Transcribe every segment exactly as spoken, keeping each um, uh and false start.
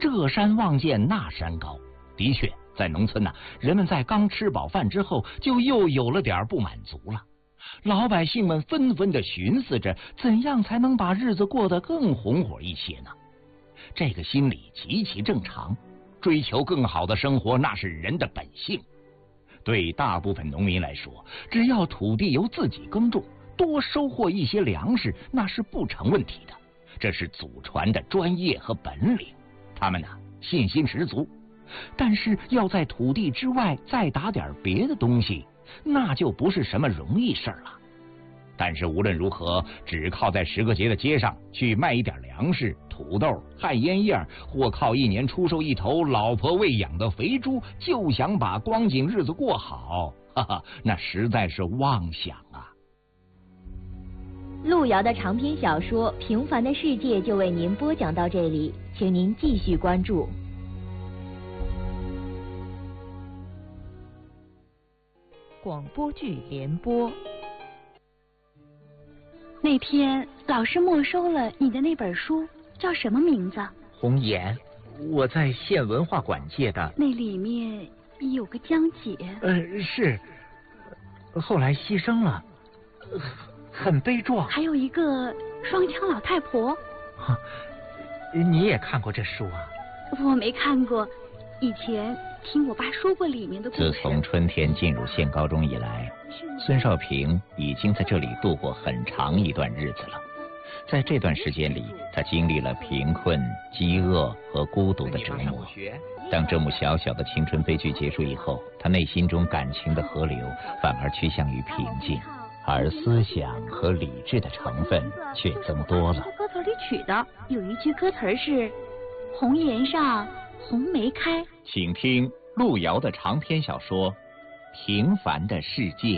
这山望见那山高。的确，在农村呢，人们在刚吃饱饭之后，就又有了点不满足了。老百姓们纷纷的寻思着，怎样才能把日子过得更红火一些呢？这个心理极其正常，追求更好的生活，那是人的本性。对大部分农民来说，只要土地由自己耕种，多收获一些粮食，那是不成问题的。这是祖传的专业和本领，他们呢信心十足。但是要在土地之外再打点别的东西，那就不是什么容易事儿了。但是无论如何，只靠在十个节的街上去卖一点粮食、土豆、旱烟叶，或靠一年出售一头老婆喂养的肥猪，就想把光景日子过好，哈哈，那实在是妄想啊！ 路遥的长篇小说《平凡的世界》就为您播讲到这里，请您继续关注。 广播剧联播。 那天老师没收了你的那本书，叫什么名字？ 红颜，我在县文化馆借的。 那里面有个江姐。 呃，是，后来牺牲了，很悲壮。 还有一个双枪老太婆。 你也看过这书啊？ 我没看过，以前听我爸说过里面的故事。 自从春天进入县高中以来，孙少平已经在这里度过很长一段日子了。在这段时间里，他经历了贫困、饥饿和孤独的折磨。当这幕小小的青春悲剧结束以后，他内心中感情的河流反而趋向于平静，而思想和理智的成分却增多了。 歌词里取的有一句歌词是“红颜上红梅开”。 请听路遥的长篇小说《平凡的世界》。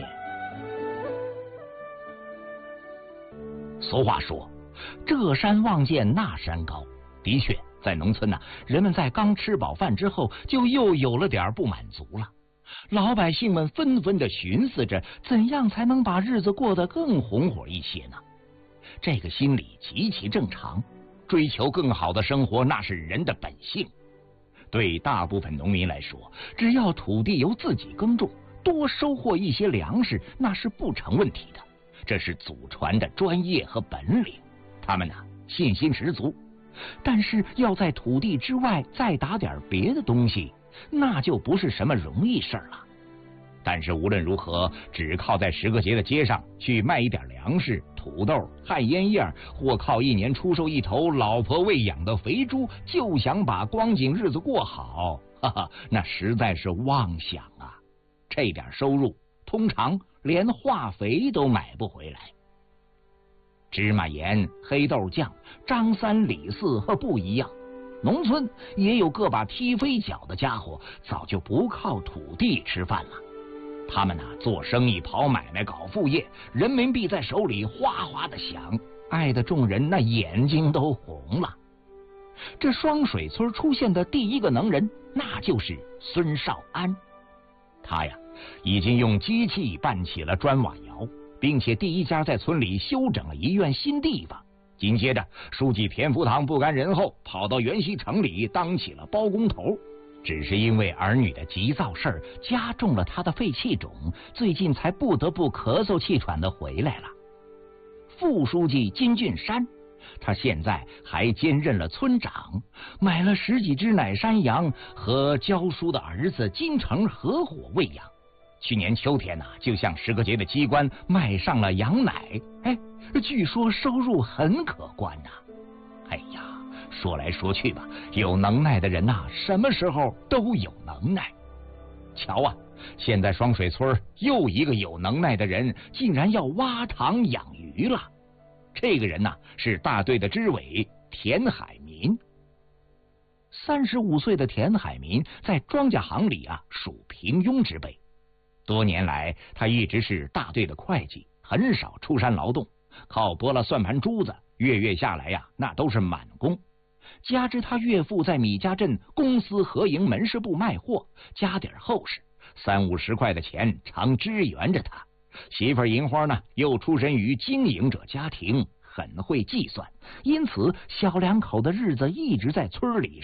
俗话说，这山望见那山高。的确，在农村呢，人们在刚吃饱饭之后，就又有了点不满足了。老百姓们纷纷的寻思着，怎样才能把日子过得更红火一些呢？这个心理极其正常，追求更好的生活，那是人的本性。对大部分农民来说，只要土地由自己耕种，多收获一些粮食，那是不成问题的。这是祖传的专业和本领，他们呢信心十足。但是要在土地之外再打点别的东西，那就不是什么容易事儿了。但是无论如何，只靠在十个节的街上去卖一点粮食、土豆、旱烟叶，或靠一年出售一头老婆喂养的肥猪，就想把光景日子过好，哈哈，那实在是妄想啊！这点收入通常连化肥都买不回来。芝麻盐、黑豆酱、张三李四和不一样，农村也有个把踢飞脚的家伙，早就不靠土地吃饭了。他们呢、啊、做生意、跑买卖、搞副业，人民币在手里哗哗的响，爱的众人那眼睛都红了。这双水村出现的第一个能人，那就是孙少安。他呀，已经用机器办起了砖瓦窑，并且第一家在村里修整了一院新地方。紧接着，书记田福堂不甘人后，跑到元溪城里当起了包工头。只是因为儿女的急躁事儿加重了他的肺气肿，最近才不得不咳嗽气喘的回来了。副书记金俊山，他现在还兼任了村长，买了十几只奶山羊和教书的儿子金城合伙喂养。去年秋天呢、啊，就向十个节的机关卖上了羊奶，哎，据说收入很可观呐、啊。哎呀，说来说去吧，有能耐的人呐、啊，什么时候都有能耐。瞧啊，现在双水村又一个有能耐的人，竟然要挖塘养鱼了。这个人呐、啊，是大队的支委田海民。三十五岁的田海民在庄稼行里啊，属平庸之辈。多年来，他一直是大队的会计，很少出山劳动，靠拨了算盘珠子，月月下来呀，那都是满工。加之他岳父在米家镇公司合营门市部卖货，家底儿厚实，三五十块的钱常支援着他。媳妇银花呢，又出身于经营者家庭，很会计算，因此小两口的日子一直在村里